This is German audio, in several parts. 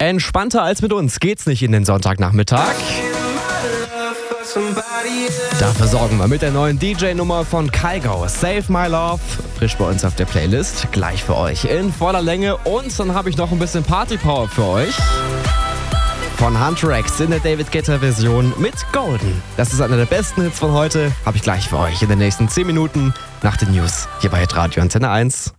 Entspannter als mit uns geht's nicht in den Sonntagnachmittag. Dafür sorgen wir mit der neuen DJ-Nummer von Kygo, Save My Love. Frisch bei uns auf der Playlist, gleich für euch in voller Länge. Und dann habe ich noch ein bisschen Party-Power für euch. Von Hunter X in der David Guetta-Version mit Golden. Das ist einer der besten Hits von heute. Habe ich gleich für euch in den nächsten 10 Minuten nach den News hier bei Radio Antenne 1.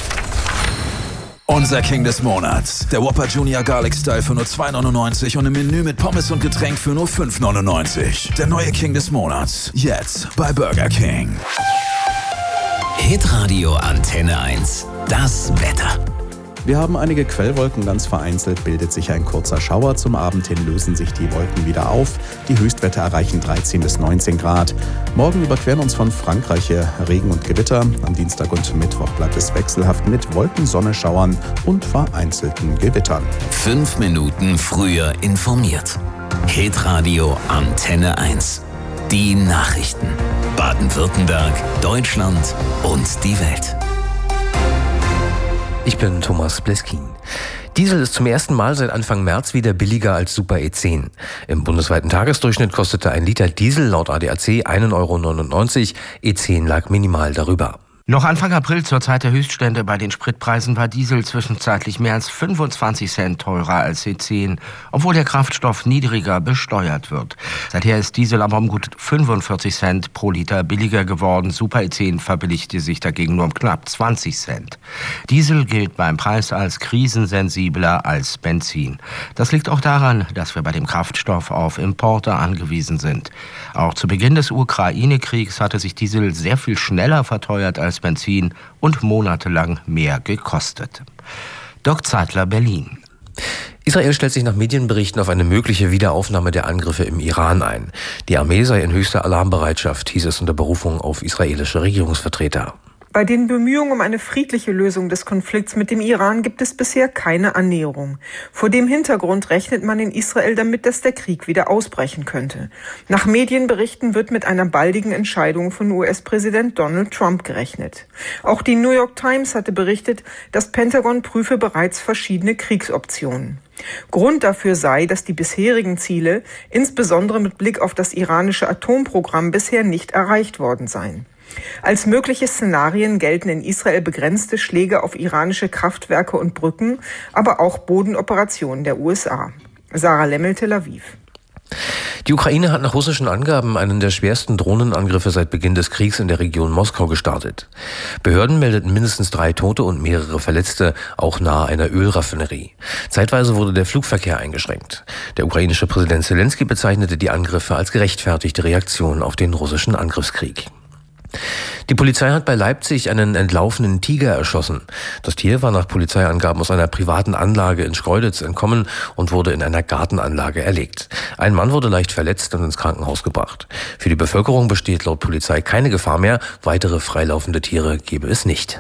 Unser King des Monats. Der Whopper Junior Garlic Style für nur 2,99 und ein Menü mit Pommes und Getränk für nur 5,99. Der neue King des Monats. Jetzt bei Burger King. Hitradio Antenne 1. Das Wetter. Wir haben einige Quellwolken, ganz vereinzelt bildet sich ein kurzer Schauer. Zum Abend hin lösen sich die Wolken wieder auf. Die Höchstwerte erreichen 13 bis 19 Grad. Morgen überqueren uns von Frankreich her Regen und Gewitter. Am Dienstag und Mittwoch bleibt es wechselhaft mit Wolken, Sonne, Schauern und vereinzelten Gewittern. 5 Minuten früher informiert. Hitradio Antenne 1. Die Nachrichten. Baden-Württemberg, Deutschland und die Welt. Ich bin Thomas Bleskin. Diesel ist zum ersten Mal seit Anfang März wieder billiger als Super E10. Im bundesweiten Tagesdurchschnitt kostete ein Liter Diesel laut ADAC 1,99 €, E10 lag minimal darüber. Noch Anfang April, zur Zeit der Höchststände bei den Spritpreisen, war Diesel zwischenzeitlich mehr als 25 Cent teurer als E10, obwohl der Kraftstoff niedriger besteuert wird. Seither ist Diesel aber um gut 45 Cent pro Liter billiger geworden. Super E10 verbilligte sich dagegen nur um knapp 20 Cent. Diesel gilt beim Preis als krisensensibler als Benzin. Das liegt auch daran, dass wir bei dem Kraftstoff auf Importe angewiesen sind. Auch zu Beginn des Ukraine-Kriegs hatte sich Diesel sehr viel schneller verteuert als Benzin und monatelang mehr gekostet. Doc Zeitler, Berlin. Israel stellt sich nach Medienberichten auf eine mögliche Wiederaufnahme der Angriffe im Iran ein. Die Armee sei in höchster Alarmbereitschaft, hieß es unter Berufung auf israelische Regierungsvertreter. Bei den Bemühungen um eine friedliche Lösung des Konflikts mit dem Iran gibt es bisher keine Annäherung. Vor dem Hintergrund rechnet man in Israel damit, dass der Krieg wieder ausbrechen könnte. Nach Medienberichten wird mit einer baldigen Entscheidung von US-Präsident Donald Trump gerechnet. Auch die New York Times hatte berichtet, das Pentagon prüfe bereits verschiedene Kriegsoptionen. Grund dafür sei, dass die bisherigen Ziele, insbesondere mit Blick auf das iranische Atomprogramm, bisher nicht erreicht worden seien. Als mögliche Szenarien gelten in Israel begrenzte Schläge auf iranische Kraftwerke und Brücken, aber auch Bodenoperationen der USA. Sarah Lemmel, Tel Aviv. Die Ukraine hat nach russischen Angaben einen der schwersten Drohnenangriffe seit Beginn des Kriegs in der Region Moskau gestartet. Behörden meldeten mindestens 3 Tote und mehrere Verletzte, auch nahe einer Ölraffinerie. Zeitweise wurde der Flugverkehr eingeschränkt. Der ukrainische Präsident Zelensky bezeichnete die Angriffe als gerechtfertigte Reaktion auf den russischen Angriffskrieg. Die Polizei hat bei Leipzig einen entlaufenen Tiger erschossen. Das Tier war nach Polizeiangaben aus einer privaten Anlage in Schkeuditz entkommen und wurde in einer Gartenanlage erlegt. Ein Mann wurde leicht verletzt und ins Krankenhaus gebracht. Für die Bevölkerung besteht laut Polizei keine Gefahr mehr. Weitere freilaufende Tiere gebe es nicht.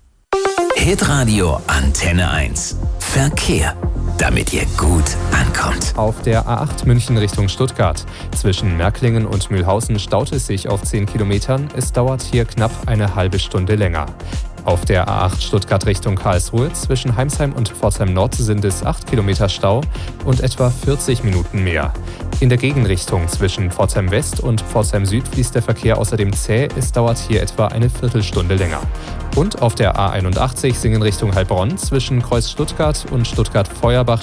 Hitradio Antenne 1. Verkehr. Damit ihr gut ankommt. Auf der A8 München Richtung Stuttgart. Zwischen Märklingen und Mühlhausen staut es sich auf 10 Kilometern. Es dauert hier knapp eine halbe Stunde länger. Auf der A8 Stuttgart Richtung Karlsruhe zwischen Heimsheim und Pforzheim Nord sind es 8 Kilometer Stau und etwa 40 Minuten mehr. In der Gegenrichtung zwischen Pforzheim West und Pforzheim Süd fließt der Verkehr außerdem zäh. Es dauert hier etwa eine Viertelstunde länger. Und auf der A81 Singen Richtung Heilbronn zwischen Kreuz Stuttgart und Stuttgart-Feuerbach